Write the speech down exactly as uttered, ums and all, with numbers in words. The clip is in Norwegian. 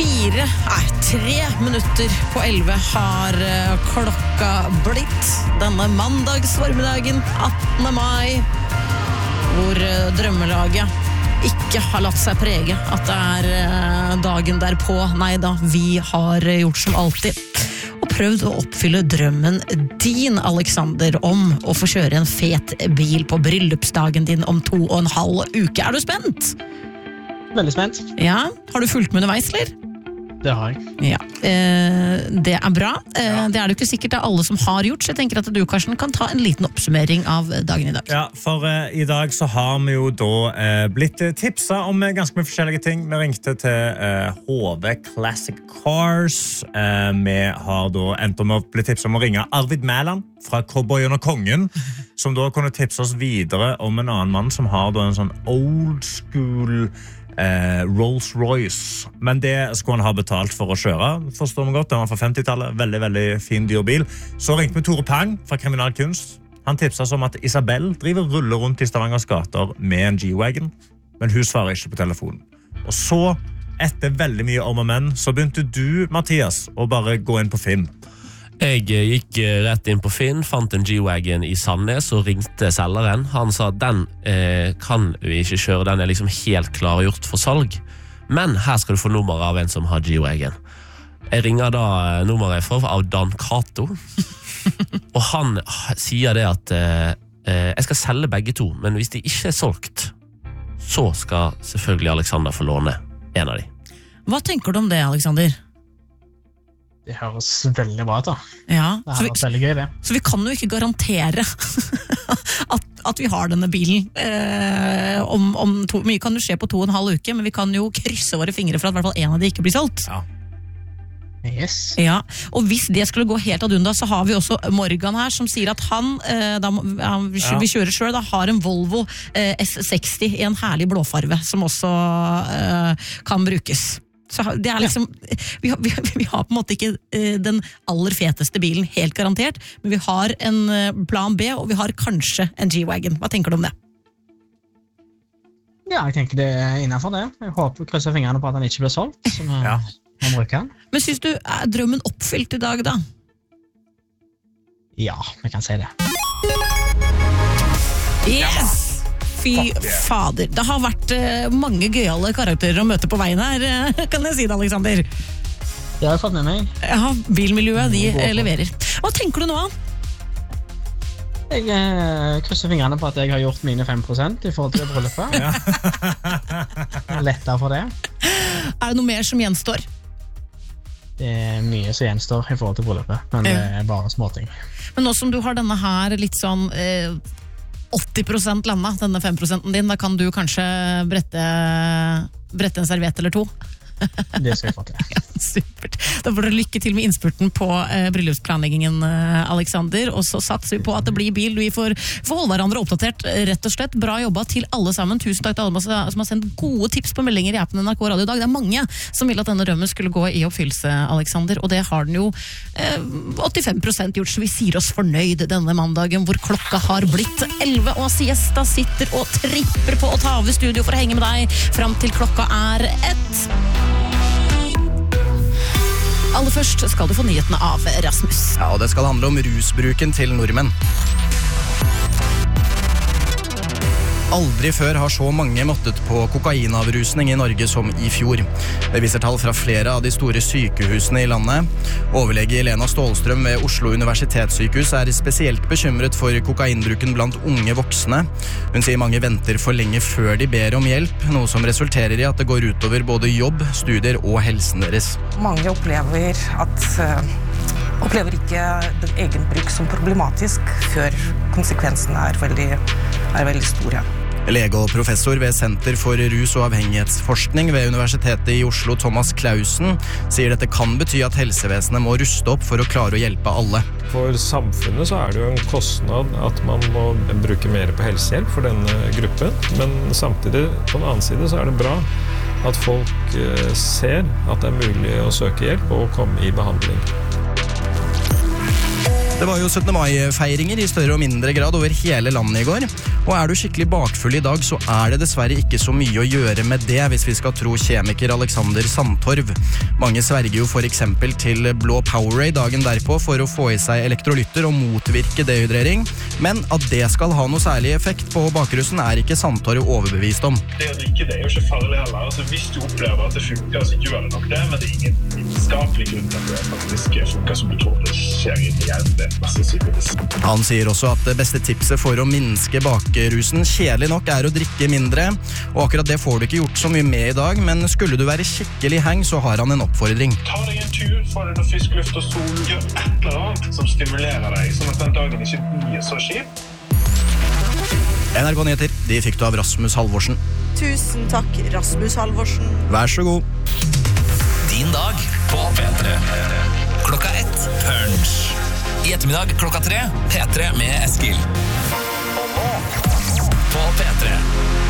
Fire, nei, tre minutter på elleve har klokka blitt denne mandagsformiddagen attende mai, hvor drømmelaget ikke har latt seg prege at det er dagen derpå. Nei da, vi har gjort som alltid og prøvd å oppfylle drømmen din, Alexander, om å få kjøre en fet bil på bryllupsdagen din om to og en halv uke. Er du spent? Veldig spent. Ja, har du fulgt med underveis, eller? Det har jeg. Ja, eh, det er bra. Eh, ja. Det er det jo ikke sikkert det er alle som har gjort, så jeg tenker at du, Karsten, kan ta en liten oppsummering av dagen i dag. Ja, for eh, i dag så har vi jo da eh, blitt tipsa om ganske mye forskjellige ting. Vi ringte til eh, H V Classic Cars. Eh, vi har da endt om å bli tipsa om å ringe Arvid Mæland fra Cowboyen og Kongen, som da kunne tipse oss videre om en annen mann som har da en sånn old school Eh, Rolls-Royce, men det skulle han ha betalt for å kjøre, forstår vi godt. Den var fra femtitallet, veldig, veldig fin dyr bil. Så ringte vi Tore Pang fra Kriminalkunst. Han tipset oss om at Isabel driver ruller rundt i Stavangers gater med en G-Wagon, men hun svarer ikke på telefonen. Og så, etter veldig mye om og men, så begynte du, Mathias, å bare gå inn på Finn. Jeg gikk rett inn på Finn, fant en G-Wagon i Sandnes og ringte selgeren. Han sa at den eh, kan vi ikke kjøre, den er liksom helt klargjort for salg. Men her skal du få nummer av en som har G-Wagon. Jeg ringer da nummeret for av Dan Kato. Og han sier det at eh, jeg skal selge begge to, men hvis de ikke er solgt, så skal selvfølgelig Alexander få låne en av de. Hva tenker du om det, Alexander? Det høres veldig bra ut da. Ja, det har vært veldig gøy det. Så vi kan jo ikke garantere at, at vi har denne bilen. Eh, om, om to, mye kan jo skje på to og en halv uke, men vi kan jo krysse våre fingre for at i hvert fall en av de ikke blir solgt. Ja. Yes. Ja, og hvis det skulle gå helt ad unna, så har vi også Morgan her, som sier at han, eh, da, han vi kjører selv, da, har en Volvo eh, S seksti i en herlig blåfarve, som også eh, kan brukes. Så det er liksom, vi har, vi, vi har på en måte ikke uh, den aller feteste bilen helt garantert, men vi har en uh, plan B, og vi har kanskje en G-Wagon. Hva tenker du om det? Ja, jeg tenker det er innenfor det. Jeg håper krysser fingrene på at den ikke blir solgt, så vi ja. må bruke den. Men synes du, er drømmen oppfylt i dag da? Ja, vi kan si det. Yes! Fy fader. Det har vært uh, mange gøyale karakterer å møte på veien her, uh, kan jeg si det, Alexander. Det har jeg fått med meg. Ja, bilmiljøet, de uh, leverer. Hva tenker du nå? Jeg uh, krysser fingrene på at jeg har gjort mine fem prosent i forhold til bryllupet. Ja. Jeg er lettere for det. Er det noe mer som gjenstår? Det er mye som gjenstår i forhold til bryllupet, men uh. det er bare småting. Men nå som du har denne her litt sånn... Uh, åtti prosent landa, denne fem prosenten din, da kan du kanskje brette, brette en serviett eller to. Det skal jeg få til. Ja, supert. Da får du lykke til med innspurten på eh, bryllupsplanleggingen, eh, Alexander, og så satser vi på at det blir bil. Vi får, får holde hverandre oppdatert, rett og slett. Bra jobba til alle sammen. Tusen takk til alle som har sendt gode tips på meldinger i appen N R K Radio i dag. Det er mange som vil at denne drømmen skulle gå i oppfyllelse, Alexander, og det har den jo eh, åttifem prosent gjort, så vi sier oss fornøyd denne mandagen, hvor klokka har blitt elleve, og Siesta sitter og tripper på å ta av i studio for å henge med deg frem til klokka er ett. Aller først skal du få nyhetene av Rasmus. Ja, og det skal handle om rusbruken til nordmenn. Aldri før har så mange måttet på kokainavrusning i Norge som i fjor. Det viser tall fra flere av de store sykehusene i landet. Overlege Elena Stålstrøm ved Oslo Universitetssykehus er spesielt bekymret for kokainbruken blant unge voksne. Hun sier mange venter for lenge før de ber om hjelp, noe som resulterer i at det går utover både jobb, studier og helsen deres. Mange opplever at uh, opplever ikke den egen bruk som problematisk før konsekvensene er veldig, er veldig store. Lege og professor ved Senter for rus- og avhengighetsforskning ved Universitetet i Oslo, Thomas Clausen, sier dette kan bety at helsevesenet må ruste opp for å klare å hjelpe alle. For samfunnet så er det jo en kostnad at man må bruke mer på helsehjelp for denne gruppen, men samtidig på den annen side så er det bra at folk ser at det er mulig å søke hjelp og komme i behandling. Det var jo syttende mai-feiringer i større og mindre grad over hele landet i går. Og er du skikkelig bakfull i dag, så er det dessverre ikke så mye å gjøre med det, hvis vi skal tro kjemiker Alexander Sandtorv. Mange sverger jo for eksempel til blå Powerade dagen derpå for å få i seg elektrolytter og motvirke dehydrering. Men at det skal ha noe særlig effekt på bakrusen er ikke Sandtorv overbevist om. Det å drikke det er jo ikke farlig heller. Altså, hvis du opplever at det funker, så gjør det nok det, men det er ingen vitenskapelig grunn til at det faktisk funker som du tror. Det skjer inn i hjernen. Han sier også at det beste tipset for å minske bakrusen kjedelig nok er å drikke mindre, og akkurat det får du ikke gjort så mye med i dag, men skulle du være skikkelig hang, så har han en oppfordring. Ta deg en tur, få deg noe frisk luft og sol, gjør et eller annet som stimulerer deg, sånn at den dagen ikke blir så kjip. N R K Nyheter, de fikk du av Rasmus Halvorsen. Tusen takk, Rasmus Halvorsen. Vær så god. Din dag på P tre. Klokka ett, Punch. I ettermiddag klokka tre, P tre med Eskil. På P tre.